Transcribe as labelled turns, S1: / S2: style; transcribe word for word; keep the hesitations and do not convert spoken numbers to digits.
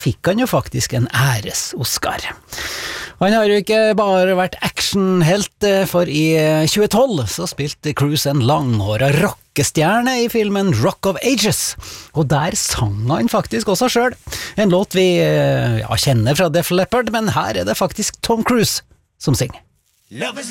S1: fikk han jo faktisk en æres-Oscar. Han har jo ikke bare vært actionhelt, for i tjue tolv så spilte Cruise en langhåret rockestjerne i filmen Rock of Ages, og der sang han faktisk også selv. En låt vi ja, kjenner fra Def Leppard, men her er det faktisk Tom Cruise som synger. Love is